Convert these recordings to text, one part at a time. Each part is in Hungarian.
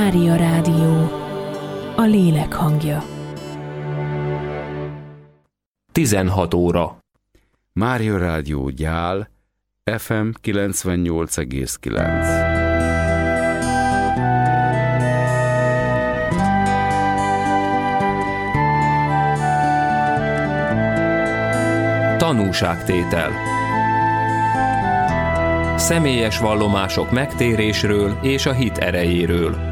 Mária Rádió, a lélek hangja. 16 óra. Mária Rádió Gyál, FM 98,9. Tanúságtétel. Személyes vallomások megtérésről és a hit erejéről.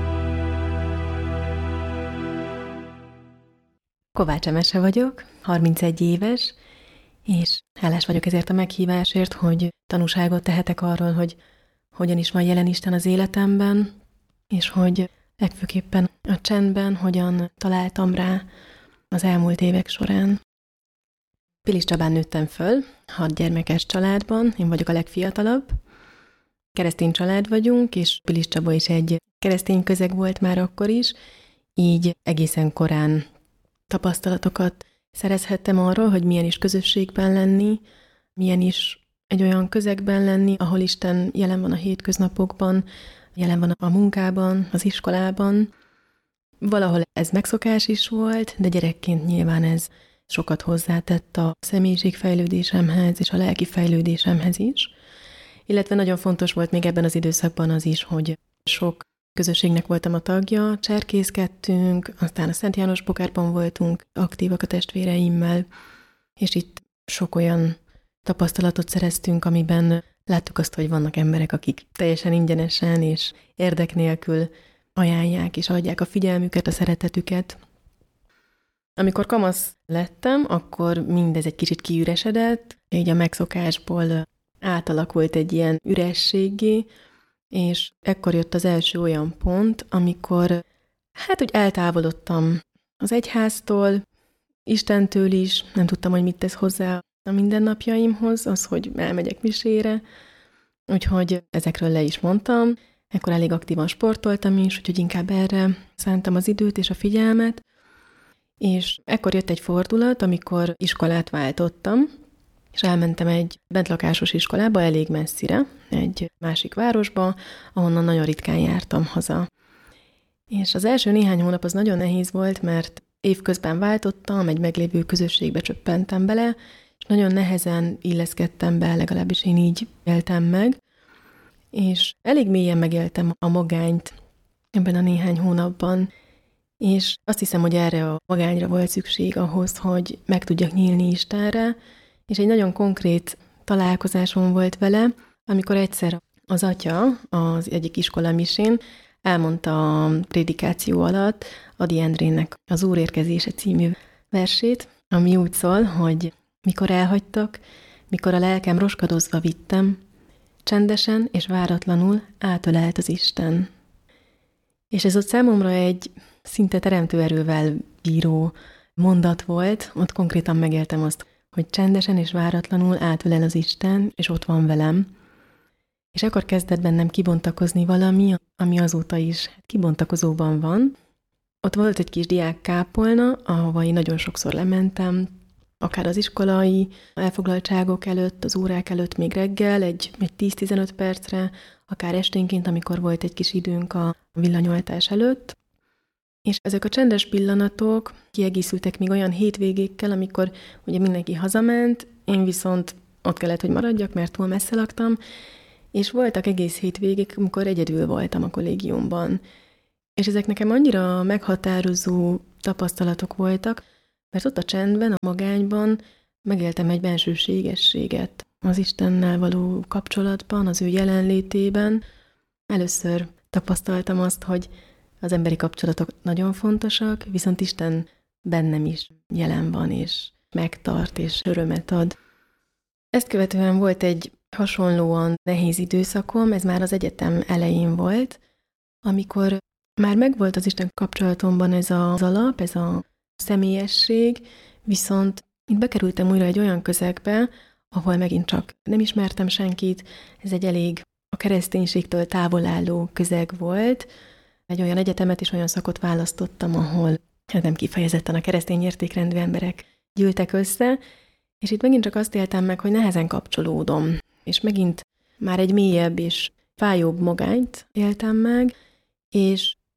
Kovács Emese vagyok, 31 éves, és hálás vagyok ezért a meghívásért, hogy tanúságot tehetek arról, hogy hogyan is van jelen Isten az életemben, és hogy legfőképpen a csendben hogyan találtam rá az elmúlt évek során. Pilis Csabán nőttem föl, 6 gyermekes családban, én vagyok a legfiatalabb. Keresztény család vagyunk, és Pilis Csaba is egy keresztény közeg volt már akkor is, így egészen korán tapasztalatokat szerezhettem arról, hogy milyen is közösségben lenni, milyen is egy olyan közegben lenni, ahol Isten jelen van a hétköznapokban, jelen van a munkában, az iskolában. Valahol ez megszokás is volt, de gyerekként nyilván ez sokat hozzátett a személyiségfejlődésemhez és a lelki fejlődésemhez is. Illetve nagyon fontos volt még ebben az időszakban az is, hogy sok közösségnek voltam a tagja, cserkészkedtünk, aztán a Szent János Bokárban voltunk aktívak a testvéreimmel, és itt sok olyan tapasztalatot szereztünk, amiben láttuk azt, hogy vannak emberek, akik teljesen ingyenesen és érdek nélkül ajánlják és adják a figyelmüket, a szeretetüket. Amikor kamasz lettem, akkor mindez egy kicsit kiüresedett, így a megszokásból átalakult egy ilyen ürességgé, és ekkor jött az első olyan pont, amikor úgy eltávolodtam az egyháztól, Istentől is, nem tudtam, hogy mit tesz hozzá a mindennapjaimhoz, az, hogy elmegyek misére, úgyhogy ezekről le is mondtam. Ekkor elég aktívan sportoltam is, úgyhogy inkább erre szántam az időt és a figyelmet, és ekkor jött egy fordulat, amikor iskolát váltottam, és elmentem egy bentlakásos iskolába elég messzire, egy másik városba, ahonnan nagyon ritkán jártam haza. És az első néhány hónap az nagyon nehéz volt, mert évközben váltottam, egy meglévő közösségbe csöppentem bele, és nagyon nehezen illeszkedtem be, legalábbis én így éltem meg, és elég mélyen megéltem a magányt ebben a néhány hónapban, és azt hiszem, hogy erre a magányra volt szükség ahhoz, hogy meg tudjak nyílni Istenre, és egy nagyon konkrét találkozásom volt vele, amikor egyszer az atya az egyik iskolamisén elmondta a prédikáció alatt Ady Endrének az Úr érkezése című versét, ami úgy szól, hogy mikor elhagytak, mikor a lelkem roskadozva vittem, csendesen és váratlanul átölelt az Isten. És ez ott számomra egy szinte teremtő erővel bíró mondat volt, ott konkrétan megéltem azt, hogy csendesen és váratlanul átölel az Isten, és ott van velem. És akkor kezdett bennem kibontakozni valami, ami azóta is kibontakozóban van. Ott volt egy kis diákkápolna, ahova én nagyon sokszor lementem, akár az iskolai elfoglaltságok előtt, az órák előtt még reggel, egy 10-15 percre, akár esténként, amikor volt egy kis időnk a villanyoltás előtt. És ezek a csendes pillanatok kiegészültek még olyan hétvégékkel, amikor ugye mindenki hazament, én viszont ott kellett, hogy maradjak, mert túl messze laktam, és voltak egész hétvégék, amikor egyedül voltam a kollégiumban. És ezek nekem annyira meghatározó tapasztalatok voltak, mert ott a csendben, a magányban megéltem egy bensőségességet az Istennel való kapcsolatban, az ő jelenlétében. Először tapasztaltam azt, hogy az emberi kapcsolatok nagyon fontosak, viszont Isten bennem is jelen van, és megtart, és örömet ad. Ezt követően volt egy hasonlóan nehéz időszakom, ez már az egyetem elején volt, amikor már megvolt az Isten kapcsolatomban ez az alap, ez a személyesség, viszont itt bekerültem újra egy olyan közegbe, ahol megint csak nem ismertem senkit, ez egy elég a kereszténységtől távol álló közeg volt, egy olyan egyetemet és olyan szakot választottam, ahol nem kifejezetten a keresztény értékrendű emberek gyűltek össze, és itt megint csak azt éltem meg, hogy nehezen kapcsolódom, és megint már egy mélyebb és fájóbb magányt éltem meg, és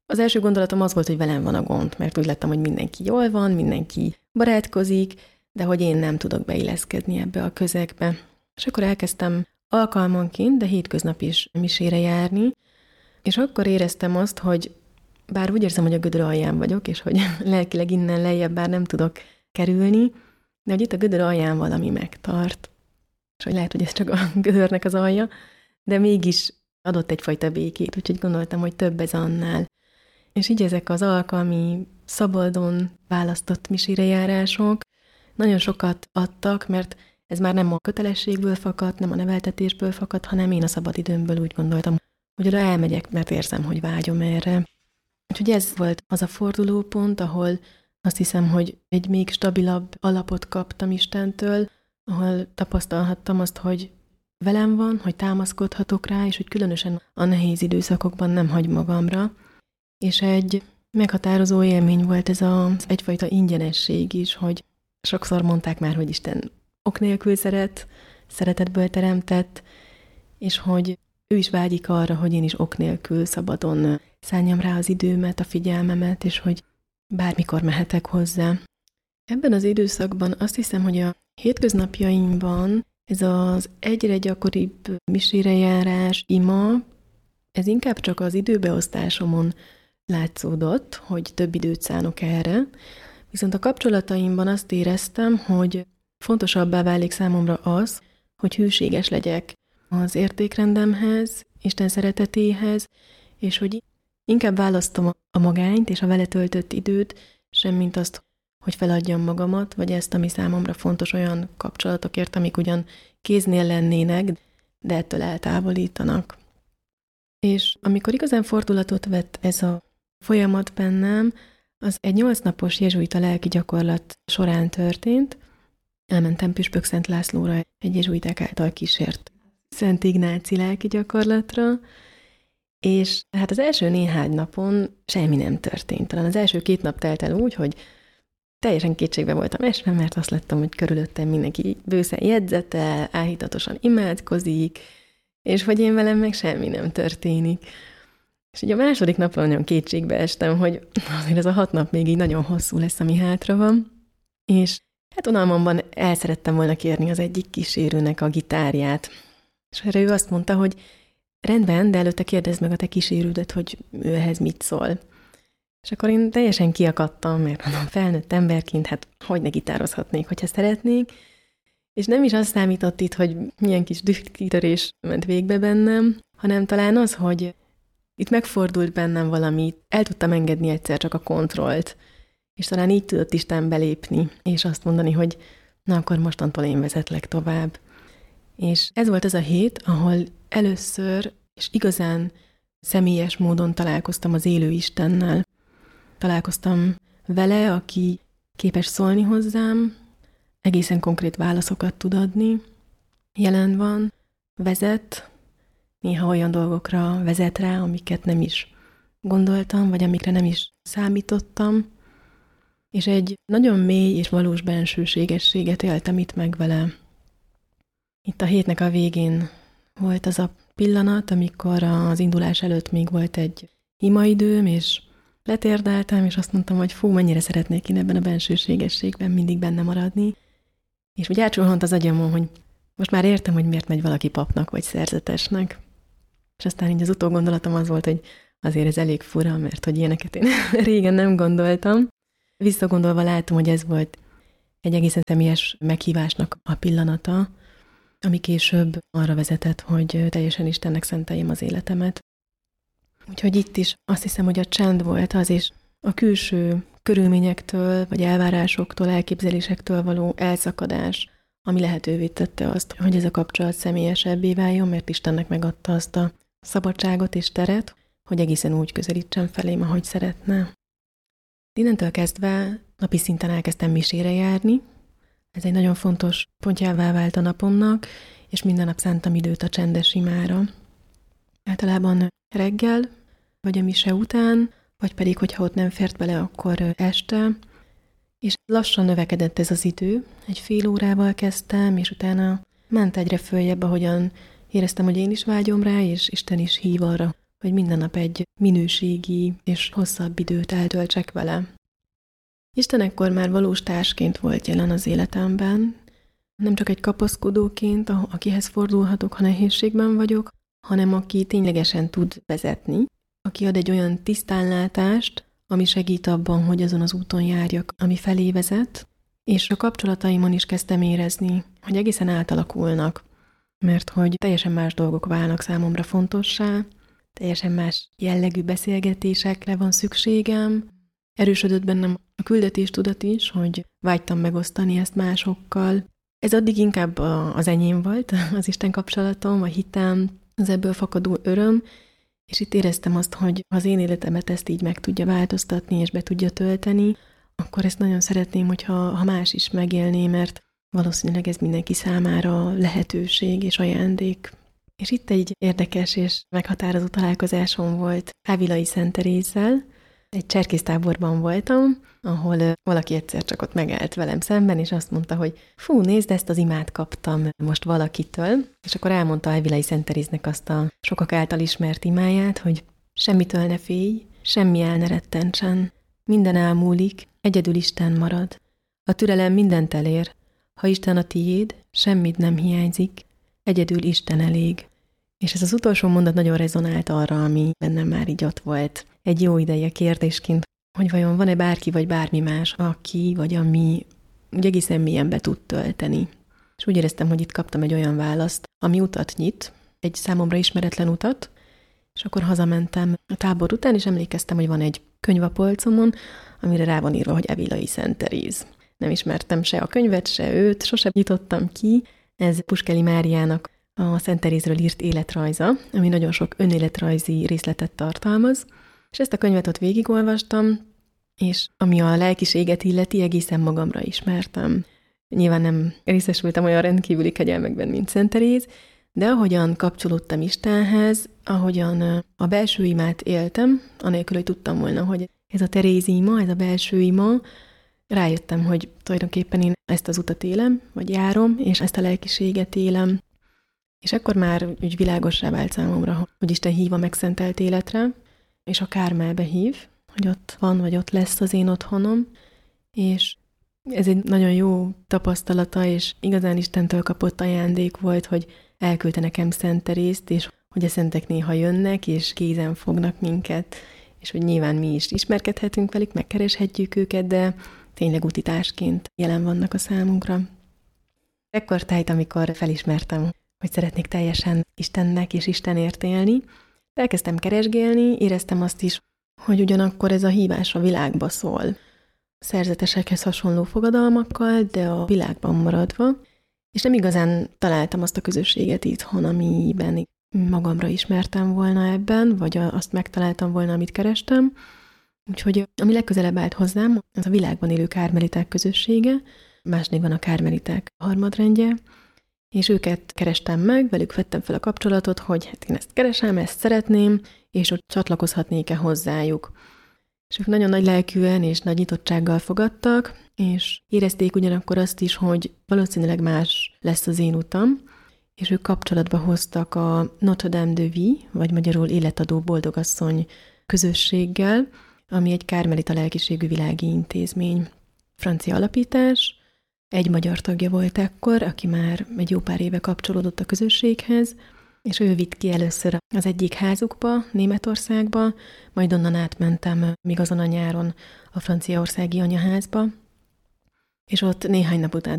az első gondolatom az volt, hogy velem van a gond, mert úgy láttam, hogy mindenki jól van, mindenki barátkozik, de hogy én nem tudok beilleszkedni ebbe a közegbe. És akkor elkezdtem alkalmanként, de hétköznap is misére járni, és akkor éreztem azt, hogy bár úgy érzem, hogy a gödör alján vagyok, és hogy lelkileg innen lejjebb bár nem tudok kerülni, de hogy itt a gödör alján valami megtart. És hogy lehet, hogy ez csak a gödörnek az alja, de mégis adott egyfajta békét, úgyhogy gondoltam, hogy több ez annál. És így ezek az alkalmi, szabadon választott misérejárások nagyon sokat adtak, mert ez már nem a kötelességből fakadt, nem a neveltetésből fakadt, hanem én a szabadidőmből úgy gondoltam, hogy oda elmegyek, mert érzem, hogy vágyom erre. Úgyhogy ez volt az a fordulópont, ahol azt hiszem, hogy egy még stabilabb alapot kaptam Istentől, ahol tapasztalhattam azt, hogy velem van, hogy támaszkodhatok rá, és hogy különösen a nehéz időszakokban nem hagy magamra. És egy meghatározó élmény volt ez egyfajta ingyenesség is, hogy sokszor mondták már, hogy Isten ok nélkül szeretetből teremtett, és hogy ő is vágyik arra, hogy én is ok nélkül szabadon szálljam rá az időmet, a figyelmemet, és hogy bármikor mehetek hozzá. Ebben az időszakban azt hiszem, hogy a hétköznapjaimban ez az egyre gyakoribb misérejárás, ima, ez inkább csak az időbeosztásomon látszódott, hogy több időt szánok erre, viszont a kapcsolataimban azt éreztem, hogy fontosabbá válik számomra az, hogy hűséges legyek az értékrendemhez, Isten szeretetéhez, és hogy inkább választom a magányt és a vele töltött időt, semmint azt, hogy feladjam magamat, vagy ezt, ami számomra fontos olyan kapcsolatokért, amik ugyan kéznél lennének, de ettől eltávolítanak. És amikor igazán fordulatot vett ez a folyamat bennem, az egy 8 napos jezsuita lelki gyakorlat során történt. Elmentem Püspök Szent Lászlóra egy jezsuiták által kísért Szent Ignáci lelki gyakorlatra, és hát az első néhány napon semmi nem történt. Talán az első 2 nap telt el úgy, hogy teljesen kétségbe voltam esve, mert azt láttam, hogy körülöttem mindenki bőszen jegyzetel, áhítatosan imádkozik, és hogy én velem meg semmi nem történik. És ugye a második napon nagyon kétségbe estem, hogy azért ez a 6 nap még így nagyon hosszú lesz, ami hátra van, és hát unalmamban el szerettem volna kérni az egyik kísérőnek a gitárját. És erre ő azt mondta, hogy rendben, de előtte kérdezd meg a te kísérődet, hogy ő ehhez mit szól. És akkor én teljesen kiakadtam, mert mondom, felnőtt emberként, hát hogy ne gitározhatnék, hogyha szeretnék. És nem is azt számított itt, hogy milyen kis dühkitörés ment végbe bennem, hanem talán az, hogy itt megfordult bennem valami, el tudtam engedni egyszer csak a kontrollt, és talán így tudott Isten belépni, és azt mondani, hogy na akkor mostantól én vezetlek tovább. És ez volt az a hét, ahol először, és igazán személyes módon találkoztam az élő Istennel. Találkoztam vele, aki képes szólni hozzám, egészen konkrét válaszokat tud adni, jelen van, vezet, néha olyan dolgokra vezet rá, amiket nem is gondoltam, vagy amikre nem is számítottam, és egy nagyon mély és valós bensőségességet éltem itt meg vele. Itt a hétnek a végén volt az a pillanat, amikor az indulás előtt még volt egy imaidőm, és letérdáltam, és azt mondtam, hogy fú, mennyire szeretnék én ebben a bensőségességben mindig benne maradni. És úgy átsulhant az agyamon, hogy most már értem, hogy miért megy valaki papnak vagy szerzetesnek. És aztán így az utógondolatom az volt, hogy azért ez elég fura, mert hogy ilyeneket én régen nem gondoltam. Visszagondolva látom, hogy ez volt egy egészen személyes meghívásnak a pillanata, ami később arra vezetett, hogy teljesen Istennek szenteljem az életemet. Úgyhogy itt is azt hiszem, hogy a csend volt az, és a külső körülményektől, vagy elvárásoktól, elképzelésektől való elszakadás, ami lehetővé tette azt, hogy ez a kapcsolat személyesebbé váljon, mert Istennek megadta azt a szabadságot és teret, hogy egészen úgy közelítsen felém, ahogy szeretne. Innentől kezdve napi szinten elkezdtem misére járni. Ez egy nagyon fontos pontjává vált a napomnak, és minden nap szántam időt a csendes imára. Általában reggel, vagy a mise után, vagy pedig, hogyha ott nem fért bele, akkor este. És lassan növekedett ez az idő. Egy fél órával kezdtem, és utána ment egyre följebb, ahogyan éreztem, hogy én is vágyom rá, és Isten is hív arra, hogy minden nap egy minőségi és hosszabb időt eltöltsek vele. Isten ekkor már valós társként volt jelen az életemben, nem csak egy kapaszkodóként, akihez fordulhatok, ha nehézségben vagyok, hanem aki ténylegesen tud vezetni, aki ad egy olyan tisztánlátást, ami segít abban, hogy azon az úton járjak, ami felé vezet, és a kapcsolataimon is kezdtem érezni, hogy egészen átalakulnak, mert hogy teljesen más dolgok válnak számomra fontossá, teljesen más jellegű beszélgetésekre van szükségem. Erősödött bennem a küldetéstudat is, hogy vágytam megosztani ezt másokkal. Ez addig inkább az enyém volt, az Isten kapcsolatom, a hitem, az ebből fakadó öröm, és itt éreztem azt, hogy ha az én életemet ezt így meg tudja változtatni, és be tudja tölteni, akkor ezt nagyon szeretném, hogyha más is megélné, mert valószínűleg ez mindenki számára lehetőség és ajándék. És itt egy érdekes és meghatározó találkozásom volt Ávilai Szent Terézzel. Egy cserkésztáborban voltam, ahol valaki egyszer csak ott megállt velem szemben, és azt mondta, hogy fú, nézd, ezt az imát kaptam most valakitől, és akkor elmondta Ávilai Szent Teréznek azt a sokak által ismert imáját, hogy semmitől ne félj, semmi el ne rettentsen, minden elmúlik, egyedül Isten marad. A türelem mindent elér, ha Isten a tiéd, semmit nem hiányzik, egyedül Isten elég. És ez az utolsó mondat nagyon rezonált arra, ami bennem már így ott volt egy jó ideje kérdésként, hogy vajon van-e bárki vagy bármi más, aki vagy ami úgy egészen mélyen be tud tölteni. És úgy éreztem, hogy itt kaptam egy olyan választ, ami utat nyit, egy számomra ismeretlen utat, és akkor hazamentem a tábor után, és emlékeztem, hogy van egy könyv a polcomon, amire rá van írva, hogy Ávilai Szent Teréz. Nem ismertem se a könyvet, se őt, sosem nyitottam ki. Ez Puskeli Máriának a Szent Terézről írt életrajza, ami nagyon sok önéletrajzi részletet tartalmaz, és ezt a könyvet ott végigolvastam, és ami a lelkiséget illeti, egészen magamra ismertem. Nyilván nem részesültem olyan rendkívüli kegyelmekben, mint Szent Teréz, de ahogyan kapcsolódtam Istenhez, ahogyan a belső imát éltem, anélkül, hogy tudtam volna, hogy ez a Terézi ima, ez a belső ima, rájöttem, hogy tulajdonképpen én ezt az utat élem, vagy járom, és ezt a lelkiséget élem. És akkor már úgy világossá vált számomra, hogy Isten hív a megszentelt életre, és a Kármelbe hív, hogy ott van, vagy ott lesz az én otthonom, és ez egy nagyon jó tapasztalata, és igazán Istentől kapott ajándék volt, hogy elküldte nekem Szent Terézt, és hogy a szentek néha jönnek, és kézen fognak minket, és hogy nyilván mi is ismerkedhetünk velük, megkereshetjük őket, de tényleg útitársként jelen vannak a számunkra. Ekkor tájt, amikor felismertem, hogy szeretnék teljesen Istennek és Istenért élni, elkezdtem keresgélni, éreztem azt is, hogy ugyanakkor ez a hívás a világba szól. Szerzetesekhez hasonló fogadalmakkal, de a világban maradva, és nem igazán találtam azt a közösséget itthon, amiben magamra ismertem volna ebben, vagy azt megtaláltam volna, amit kerestem. Úgyhogy ami legközelebb állt hozzám, az a világban élő kármeliták közössége, más néven a kármeliták harmadrendje, és őket kerestem meg, velük vettem fel a kapcsolatot, hogy hát én ezt keresem, ezt szeretném, és ott csatlakozhatnék-e hozzájuk. És ők nagyon nagy lelkűen és nagy nyitottsággal fogadtak, és érezték ugyanakkor azt is, hogy valószínűleg más lesz az én utam, és ők kapcsolatba hoztak a Notre Dame de Vie, vagy magyarul életadó boldogasszony közösséggel, ami egy kármelita lelkiségű világi intézmény. Francia alapítás, egy magyar tagja volt ekkor, aki már egy jó pár éve kapcsolódott a közösséghez, és ő vitt ki először az egyik házukba, Németországba, majd onnan átmentem még azon a nyáron a franciaországi anyaházba, és ott néhány nap után